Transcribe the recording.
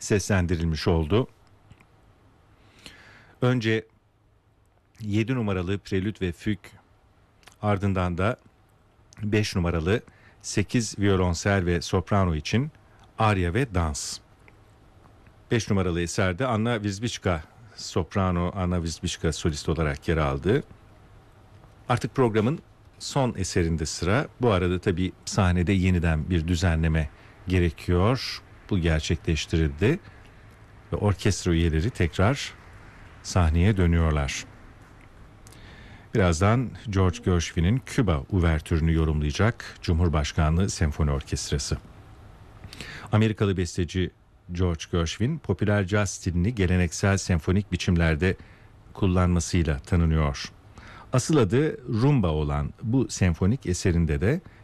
seslendirilmiş oldu. Önce 7 numaralı Prelüt ve Füg, ardından da 5 numaralı 8 violonsel ve soprano için arya ve dans. 5 numaralı eserde Anna Wisbichka soprano, Anna Wisbichka solist olarak yer aldı. Artık programın son eserinde sıra. Bu arada tabii sahnede yeniden bir düzenleme gerekiyor. Bu gerçekleştirildi ve orkestra üyeleri tekrar sahneye dönüyorlar. Birazdan George Gershwin'in Küba uvertürünü yorumlayacak Cumhurbaşkanlığı Senfoni Orkestrası. Amerikalı besteci George Gershwin, popüler caz stilini geleneksel senfonik biçimlerde kullanmasıyla tanınıyor. Asıl adı rumba olan bu senfonik eserinde de